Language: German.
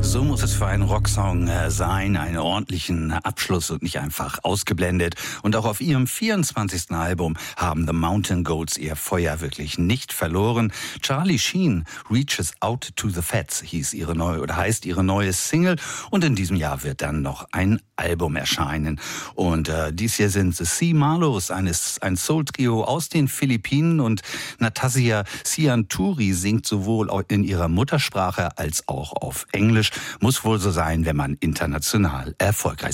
So muss es für einen Rocksong sein, einen ordentlichen Abschluss und nicht einfach ausgeblendet. Und auch auf ihrem 24. Album haben The Mountain Goats ihr Feuer wirklich nicht verloren. Charlie Sheen, Reaches Out to the Fats, heißt ihre neue Single. Und in diesem Jahr wird dann noch ein Album erscheinen. Und dies hier sind The Sea Marlows, ein Soul-Trio aus den Philippinen. Und Natassia Sianturi singt sowohl in ihrer Muttersprache als auch auf Englisch. Muss wohl so sein, wenn man international erfolgreich ist.